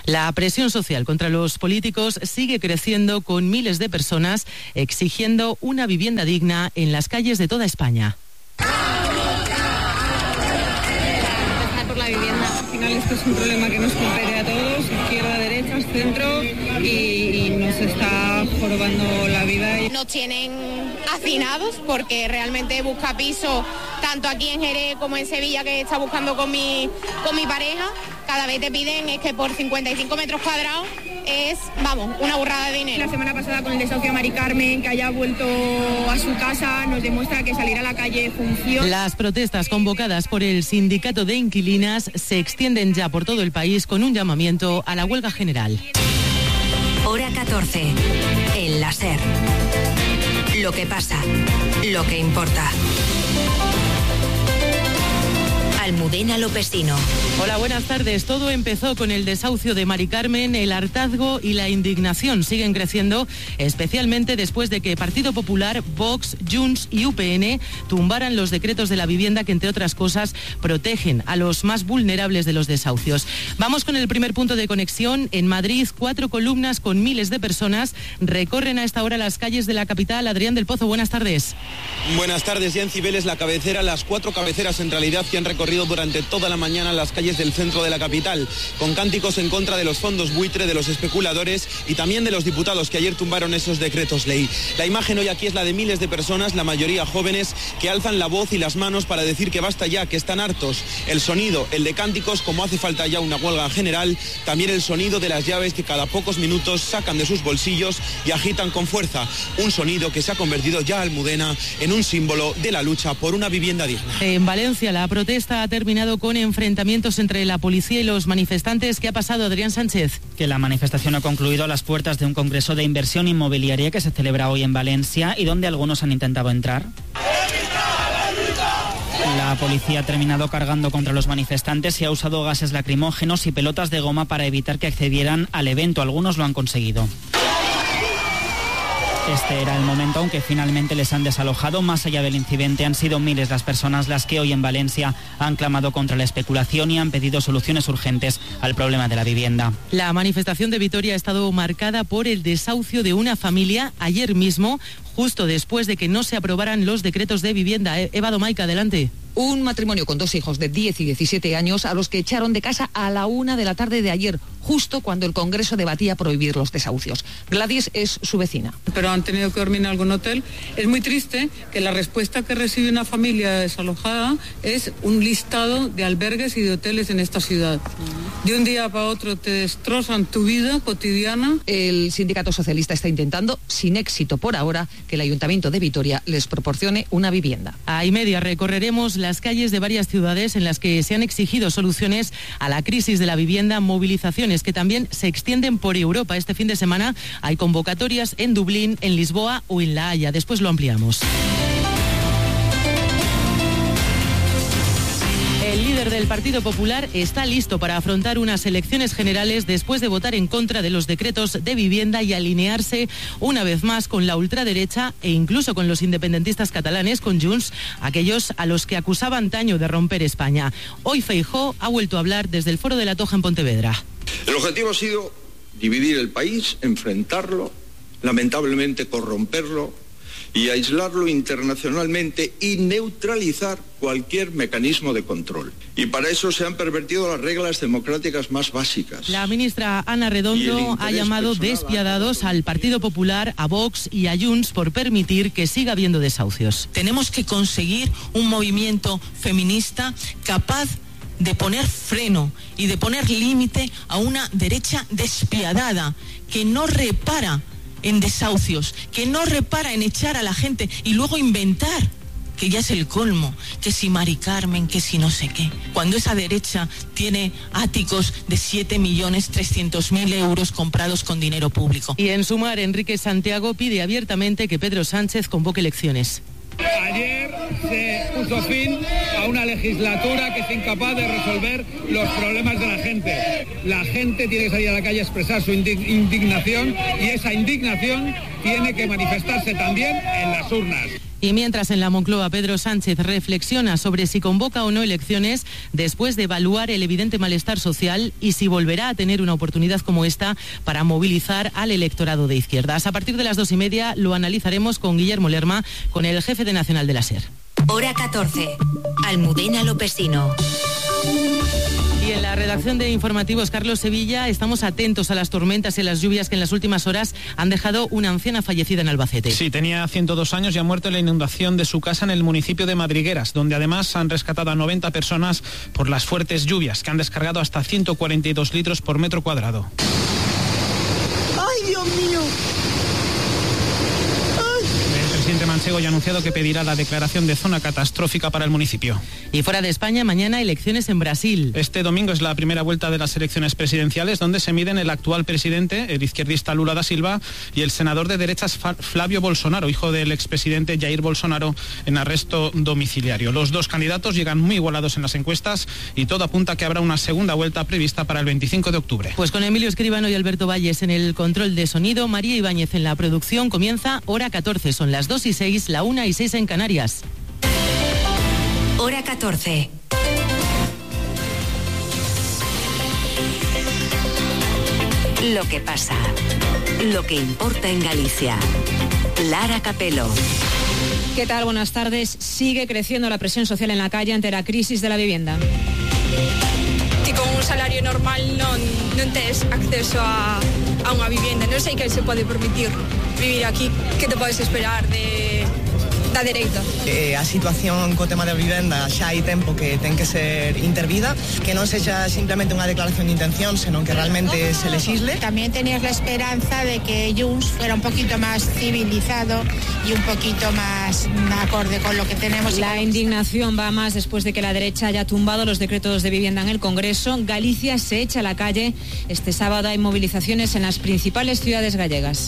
La presión social contra los políticos sigue creciendo, con miles de personas exigiendo una vivienda digna en las calles de toda España. Empezar por la vivienda. Al final esto es un problema que nos compete a todos, izquierda, derecha, centro, y nos está jorobando la vida. Nos tienen hacinados porque realmente busca piso tanto aquí en Jerez como en Sevilla, que está buscando con mi pareja. Cada vez te piden es que por 55 metros cuadrados es, vamos, una burrada de dinero. La semana pasada con el desahucio a Mari Carmen, que haya vuelto a su casa, nos demuestra que salir a la calle funciona. Las protestas convocadas por el sindicato de inquilinas se extienden ya por todo el país, con un llamamiento a la huelga general. Hora 14, en la SER. Lo que pasa, lo que importa. Almudena Lopesino. Hola, buenas tardes. Todo empezó con el desahucio de Mari Carmen. El hartazgo y la indignación siguen creciendo, especialmente después de que Partido Popular, Vox, Junts y UPN tumbaran los decretos de la vivienda que, entre otras cosas, protegen a los más vulnerables de los desahucios. Vamos con el primer punto de conexión. En Madrid, 4 columnas con miles de personas recorren a esta hora las calles de la capital. Adrián del Pozo, buenas tardes. Buenas tardes. Ya en Cibeles, la cabecera, las 4 cabeceras en realidad que han recorrido durante toda la mañana las calles del centro de la capital, con cánticos en contra de los fondos buitre, de los especuladores y también de los diputados que ayer tumbaron esos decretos ley. La imagen hoy aquí es la de miles de personas, la mayoría jóvenes, que alzan la voz y las manos para decir que basta ya, que están hartos. El sonido, el de cánticos, como hace falta ya una huelga general, también el sonido de las llaves que cada pocos minutos sacan de sus bolsillos y agitan con fuerza. Un sonido que se ha convertido ya, Almudena, en un símbolo de la lucha por una vivienda digna. En Valencia, la protesta ha terminado con enfrentamientos entre la policía y los manifestantes. ¿Qué ha pasado, Adrián Sánchez? Que la manifestación ha concluido a las puertas de un congreso de inversión inmobiliaria que se celebra hoy en Valencia y donde algunos han intentado entrar. La policía ha terminado cargando contra los manifestantes y ha usado gases lacrimógenos y pelotas de goma para evitar que accedieran al evento. Algunos lo han conseguido. Este era el momento, aunque finalmente les han desalojado. Más allá del incidente, han sido miles las personas las que hoy en Valencia han clamado contra la especulación y han pedido soluciones urgentes al problema de la vivienda. La manifestación de Vitoria ha estado marcada por el desahucio de una familia ayer mismo, justo después de que no se aprobaran los decretos de vivienda. Eva Domaica, adelante. Un matrimonio con 2 hijos de 10 y 17 años a los que echaron de casa a la 1 de la tarde de ayer, justo cuando el Congreso debatía prohibir los desahucios. Gladys es su vecina. Pero han tenido que dormir en algún hotel. Es muy triste que la respuesta que recibe una familia desalojada es un listado de albergues y de hoteles en esta ciudad. De un día para otro te destrozan tu vida cotidiana. El sindicato socialista está intentando, sin éxito por ahora, que el Ayuntamiento de Vitoria les proporcione una vivienda. A y media recorreremos las calles de varias ciudades en las que se han exigido soluciones a la crisis de la vivienda, movilizaciones que también se extienden por Europa. Este fin de semana hay convocatorias en Dublín, en Lisboa o en La Haya. Después lo ampliamos. El líder del Partido Popular está listo para afrontar unas elecciones generales después de votar en contra de los decretos de vivienda y alinearse una vez más con la ultraderecha e incluso con los independentistas catalanes, con Junts, aquellos a los que acusaba antaño de romper España. Hoy Feijóo ha vuelto a hablar desde el Foro de la Toja en Pontevedra. El objetivo ha sido dividir el país, enfrentarlo, lamentablemente corromperlo y aislarlo internacionalmente y neutralizar cualquier mecanismo de control. Y para eso se han pervertido las reglas democráticas más básicas. La ministra Ana Redondo ha llamado despiadados al Partido Popular, a Vox y a Junts por permitir que siga habiendo desahucios. Tenemos que conseguir un movimiento feminista capaz de poner freno y de poner límite a una derecha despiadada que no repara en desahucios, que no repara en echar a la gente y luego inventar, que ya es el colmo, que si Mari Carmen, que si no sé qué. Cuando esa derecha tiene áticos de 7.300.000 euros comprados con dinero público. Y en Sumar, Enrique Santiago pide abiertamente que Pedro Sánchez convoque elecciones. Ayer se puso fin a una legislatura que es incapaz de resolver los problemas de la gente. La gente tiene que salir a la calle a expresar su indignación y esa indignación tiene que manifestarse también en las urnas. Y mientras en la Moncloa Pedro Sánchez reflexiona sobre si convoca o no elecciones después de evaluar el evidente malestar social y si volverá a tener una oportunidad como esta para movilizar al electorado de izquierdas. A partir de las 2:30 lo analizaremos con Guillermo Lerma, con el jefe de Nacional de la SER. Hora 14. Almudena Lopesino. Y en la redacción de informativos, Carlos Sevilla, estamos atentos a las tormentas y a las lluvias que en las últimas horas han dejado una anciana fallecida en Albacete. Sí, tenía 102 años y ha muerto en la inundación de su casa en el municipio de Madrigueras, donde además han rescatado a 90 personas por las fuertes lluvias, que han descargado hasta 142 litros por metro cuadrado. ¡Ay, Dios mío! El presidente manchego ya ha anunciado que pedirá la declaración de zona catastrófica para el municipio. Y fuera de España, mañana elecciones en Brasil. Este domingo es la primera vuelta de las elecciones presidenciales, donde se miden el actual presidente, el izquierdista Lula da Silva, y el senador de derechas Flavio Bolsonaro, hijo del expresidente Jair Bolsonaro, en arresto domiciliario. Los dos candidatos llegan muy igualados en las encuestas y todo apunta a que habrá una segunda vuelta prevista para el 25 de octubre. Pues con Emilio Escribano y Alberto Valles en el control de sonido, María Ibáñez en la producción, comienza Hora 14. Son las 2:06, la 1:06 en Canarias. Hora 14. Lo que pasa, lo que importa en Galicia. Lara Capelo. ¿Qué tal? Buenas tardes. Sigue creciendo la presión social en la calle ante la crisis de la vivienda. Si con un salario normal no tienes acceso a una vivienda, no sei que se pode permitir vivir aquí. Que te podes esperar da dereita? A situación co tema da vivenda xa hai tempo que ten que ser intervida, que non sexa simplemente unha declaración de intención, senón que realmente se legisle. También tenías la esperanza de que Junts fuera un poquito más civilizado y un poquito más acorde con lo que tenemos. La indignación va más después de que la derecha haya tumbado los decretos de vivienda en el Congreso. Galicia se echa a la calle. Este sábado hay movilizaciones en las principales ciudades gallegas.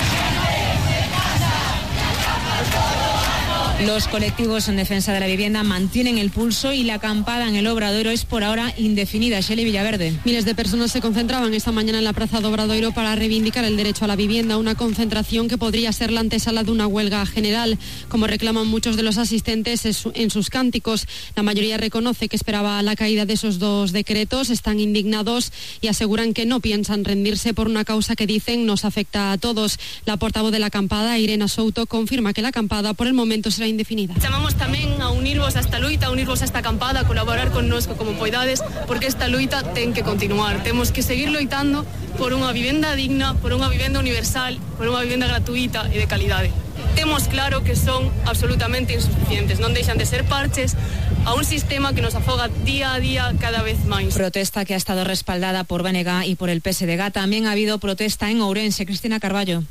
Los colectivos en defensa de la vivienda mantienen el pulso y la acampada en el Obradoiro es por ahora indefinida. Shelley Villaverde. Miles de personas se concentraban esta mañana en la plaza de Obradoiro para reivindicar el derecho a la vivienda, una concentración que podría ser la antesala de una huelga general, como reclaman muchos de los asistentes en sus cánticos. La mayoría reconoce que esperaba la caída de esos dos decretos, están indignados y aseguran que no piensan rendirse por una causa que dicen nos afecta a todos. La portavoz de la acampada, Irena Souto, confirma que la acampada por el momento será indefinida. Chamamos tamén a unirvos a esta luita, a unirvos a esta acampada, a colaborar connosco como poidades, porque esta luita ten que continuar. Temos que seguir loitando por unha vivenda digna, por unha vivenda universal, por unha vivenda gratuita e de calidade. Temos claro que son absolutamente insuficientes, non deixan de ser parches a un sistema que nos afoga día a día cada vez máis. Protesta que ha estado respaldada por BNG y por el PSDG. También ha habido protesta en Ourense. Cristina Carballo.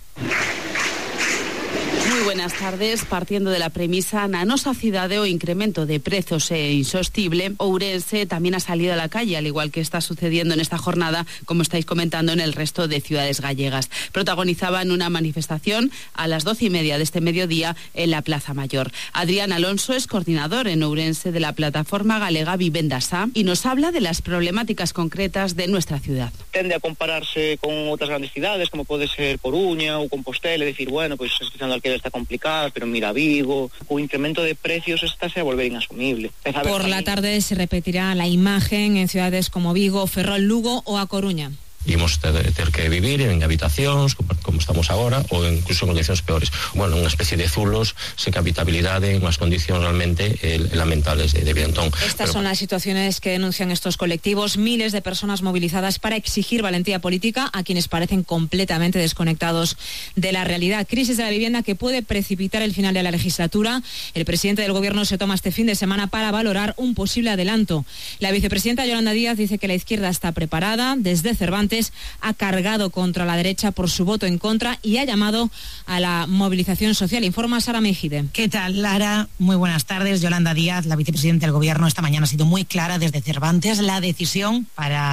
Moi buenas tardes. Partiendo de la premisa na nosa cidade o incremento de prezos é insostible, Ourense tamén ha salido a la calle, al igual que está sucediendo en esta jornada, como estáis comentando en el resto de ciudades gallegas. Protagonizaban una manifestación a las 12:30 de este mediodía en la Plaza Mayor. Adrián Alonso es coordinador en Ourense de la plataforma galega Vivendasa y nos habla de las problemáticas concretas de nuestra ciudad. Tende a compararse con outras grandes cidades, como pode ser Coruña ou Compostela, e decir, bueno, pois escuchando alquiler está complicado, pero mira Vigo, o incremento de precios estáse a volver inasumible. Por la tarde se repetirá la imagen en ciudades como Vigo, Ferrol, Lugo o A Coruña. Imos ter que vivir en habitacións como estamos agora ou incluso en condicións peores. Bueno, unha especie de zulos sen habitabilidade en unhas condicións realmente lamentables de vida. Entón, Estas son las situaciones que denuncian estos colectivos, miles de personas movilizadas para exigir valentía política a quienes parecen completamente desconectados de la realidad. Crisis de la vivienda que puede precipitar el final de la legislatura. El presidente del gobierno se toma este fin de semana para valorar un posible adelanto. La vicepresidenta Yolanda Díaz dice que la izquierda está preparada. Desde Cervantes ha cargado contra la derecha por su voto en contra y ha llamado a la movilización social. Informa Sara Mejide. ¿Qué tal, Lara? Muy buenas tardes. Yolanda Díaz, la vicepresidenta del Gobierno, esta mañana ha sido muy clara desde Cervantes. La decisión para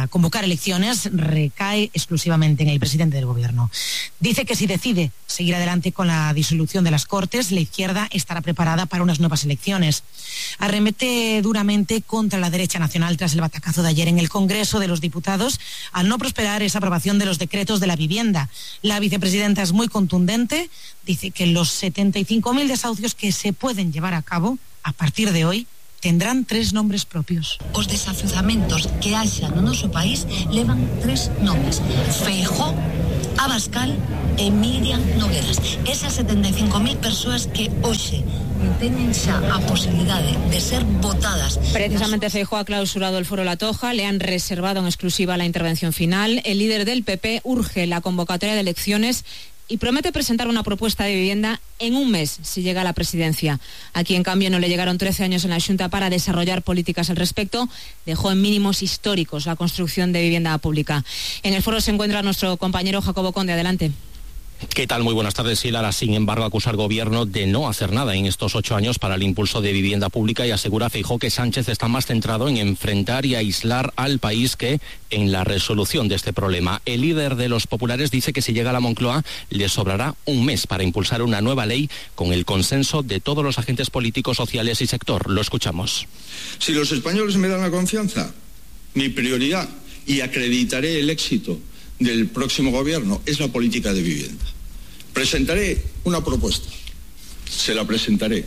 para convocar elecciones recae exclusivamente en el presidente del Gobierno. Dice que si decide seguir adelante con la disolución de las Cortes, la izquierda estará preparada para unas nuevas elecciones. Arremete duramente contra la derecha nacional tras el batacazo de ayer en el Congreso de los Diputados al no prosperar esa aprobación de los decretos de la vivienda. La vicepresidenta es muy contundente, dice que los 75.000 desahucios que se pueden llevar a cabo a partir de hoy tendrán 3 nombres propios. Os desafiuzamentos que haxa no noso país levan 3 nombres: Feijóo, Abascal e Miriam Nogueras. Esas 75.000 persoas que hoxe teñen xa a posibilidade de ser votadas. Precisamente Feijóo ha clausurado el foro La Toja, le han reservado en exclusiva la intervención final. El líder del PP urge la convocatoria de elecciones y promete presentar una propuesta de vivienda en un mes si llega a la presidencia. Aquí, en cambio, no le llegaron 13 años en la Xunta para desarrollar políticas al respecto. Dejó en mínimos históricos la construcción de vivienda pública. En el foro se encuentra nuestro compañero Jacobo Conde. Adelante. ¿Qué tal? Muy buenas tardes. Sí, Lara, sin embargo, acusa al Gobierno de no hacer nada en estos 8 años para el impulso de vivienda pública y asegura a Feijóo que Sánchez está más centrado en enfrentar y aislar al país que en la resolución de este problema. El líder de los populares dice que si llega a la Moncloa le sobrará un mes para impulsar una nueva ley con el consenso de todos los agentes políticos, sociales y sector. Lo escuchamos. Si los españoles me dan la confianza, mi prioridad, y acreditaré el éxito del próximo Gobierno, es la política de vivienda. Presentaré una propuesta, se la presentaré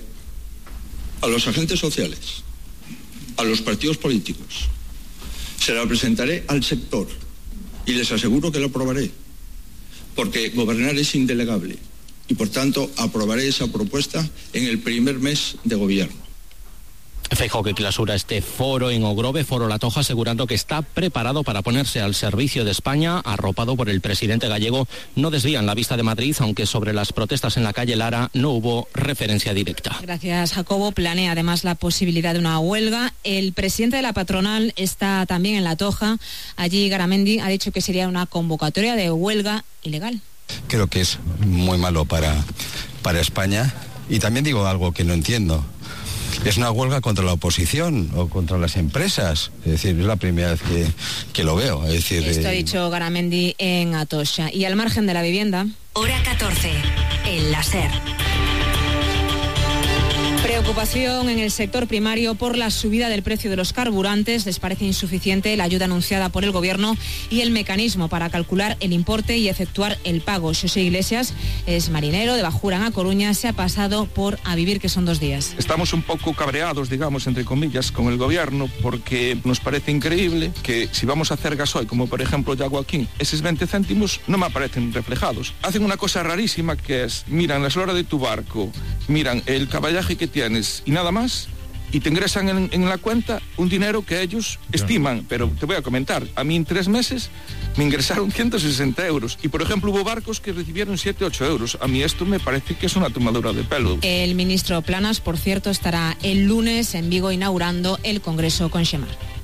a los agentes sociales, a los partidos políticos, se la presentaré al sector y les aseguro que la aprobaré, porque gobernar es indelegable y por tanto aprobaré esa propuesta en el primer mes de gobierno. Feijóo que clausura este foro en Ogrove, foro La Toja, asegurando que está preparado para ponerse al servicio de España, arropado por el presidente gallego. No desvían la vista de Madrid, aunque sobre las protestas en la calle Lara no hubo referencia directa. Gracias, Jacobo. Planea además la posibilidad de una huelga. El presidente de la patronal está también en La Toja. Allí Garamendi ha dicho que sería una convocatoria de huelga ilegal. Creo que es muy malo para España. Y también digo algo que no entiendo. Es una huelga contra la oposición o contra las empresas. Es decir, es la primera vez que lo veo. Es decir, esto ha dicho Garamendi en Atocha. Y al margen de la vivienda... Hora 14, en la SER. Preocupación en el sector primario por la subida del precio de los carburantes. Les parece insuficiente la ayuda anunciada por el Gobierno y el mecanismo para calcular el importe y efectuar el pago. Xosé Iglesias es marinero de Bajura, en A Coruña. Se ha pasado por A Vivir, que son 2 días. Estamos un poco cabreados, digamos, entre comillas, con el Gobierno, porque nos parece increíble que si vamos a hacer gasoil, como por ejemplo Yaguaquín, esos 20 céntimos no me aparecen reflejados. Hacen una cosa rarísima, que es, miran la eslora de tu barco, miran el caballaje que tienes y nada más, y te ingresan en la cuenta un dinero que ellos estiman. Pero te voy a comentar, a mí en 3 meses me ingresaron 160 euros y por ejemplo hubo barcos que recibieron 7, 8 euros. A mí esto me parece que es una tomadura de pelo. El ministro Planas, por cierto, estará el lunes en Vigo inaugurando el Congreso Conxemar.